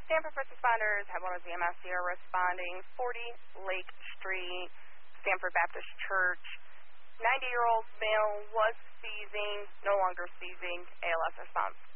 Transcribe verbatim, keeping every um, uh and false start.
Stanford first responders have one of the M S C are responding. forty Lake Street, Stanford Baptist Church. ninety-year-old male was seizing, no longer seizing. A L S response.